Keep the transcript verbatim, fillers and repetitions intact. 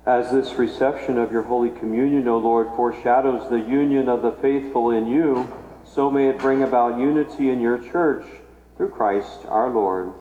As this reception of your Holy Communion, O Lord, foreshadows the union of the faithful in you, so may it bring about unity in your church through Christ our Lord.